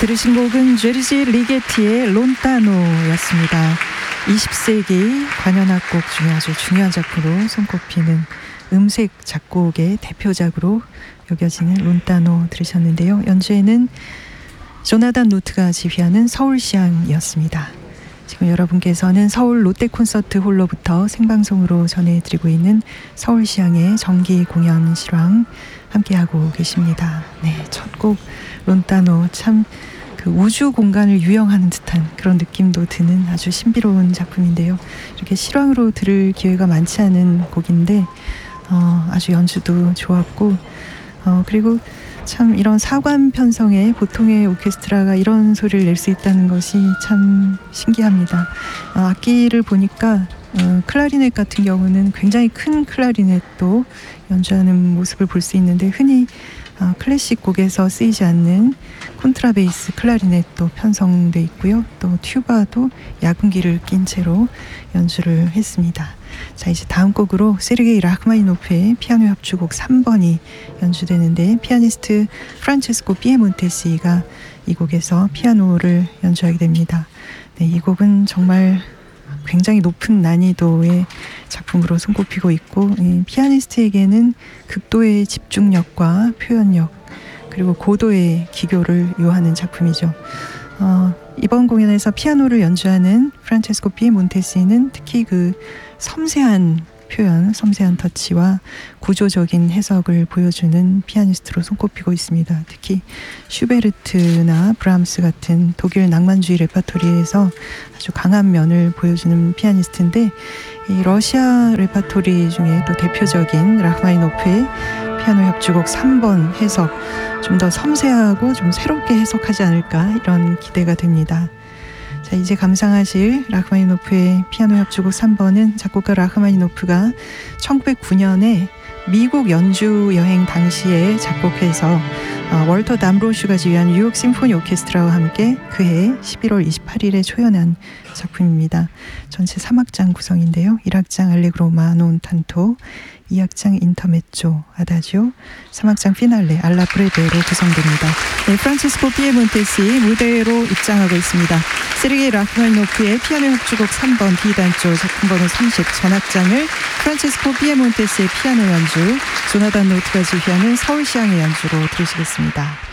들으신 곡은 제르지 리게티의 론타노였습니다. 20세기 관현악곡 중에 아주 중요한 작품으로 손꼽히는 음색 작곡의 대표작으로 여겨지는 론타노 들으셨는데요. 연주에는 조나단 노트가 지휘하는 서울시향이었습니다. 지금 여러분께서는 서울 롯데콘서트홀로부터 생방송으로 전해드리고 있는 서울시향의 정기 공연 실황 함께하고 계십니다. 네, 첫 곡 론타노 참 그 우주 공간을 유영하는 듯한 그런 느낌도 드는 아주 신비로운 작품인데요. 이렇게 실황으로 들을 기회가 많지 않은 곡인데 아주 연주도 좋았고 그리고 참 이런 사관 편성의 보통의 오케스트라가 이런 소리를 낼 수 있다는 것이 참 신기합니다. 악기를 보니까 클라리넷 같은 경우는 굉장히 큰 클라리넷도 연주하는 모습을 볼 수 있는데 흔히 클래식 곡에서 쓰이지 않는 콘트라베이스 클라리넷도 편성돼 있고요. 또 튜바도 야금기를 낀 채로 연주를 했습니다. 자, 이제 다음 곡으로 세르게이 라흐마니노프의 피아노 협주곡 3번이 연주되는데 피아니스트 프란체스코 피에몬테시가 이 곡에서 피아노를 연주하게 됩니다. 네, 이 곡은 정말 굉장히 높은 난이도의 작품으로 손꼽히고 있고 피아니스트에게는 극도의 집중력과 표현력 그리고 고도의 기교를 요하는 작품이죠. 이번 공연에서 피아노를 연주하는 프란체스코 피에몬테시는 특히 그 섬세한 표현, 섬세한 터치와 구조적인 해석을 보여주는 피아니스트로 손꼽히고 있습니다. 특히 슈베르트나 브람스 같은 독일 낭만주의 레파토리에서 아주 강한 면을 보여주는 피아니스트인데 이 러시아 레파토리 중에 또 대표적인 라흐마니노프의 피아노 협주곡 3번 해석 좀 더 섬세하고 좀 새롭게 해석하지 않을까 이런 기대가 됩니다. 자, 이제 감상하실 라흐마니노프의 피아노 협주곡 3번은 작곡가 라흐마니노프가 1909년에 미국 연주 여행 당시에 작곡해서 월터 담브로슈가 지휘한 뉴욕 심포니 오케스트라와 함께 그해 11월 28일에 초연한 작품입니다. 전체 3악장 구성인데요. 1악장 알레그로 마논 탄토, 2악장 인터메조 아다지오, 3악장 피날레 알라 브레베로 구성됩니다. 네, 프란체스코 피에몬테시 무대로 입장하고 있습니다. 세르게이 라흐마니노프의 피아노 협주곡 3번 D단조 작품번호 30 전악장을 프란체스코 피에몬테시의 피아노 연주, 조나단 노트가 지휘하는 서울시향의 연주로 들으시겠습니다.